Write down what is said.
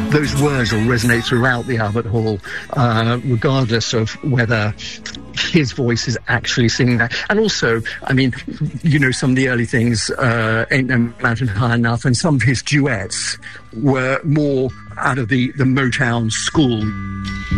those words will resonate throughout the Albert Hall, regardless of whether his voice is actually singing that. And also, I mean, you know, some of the early things, Ain't No Mountain High Enough, and some of his duets were more out of the Motown school.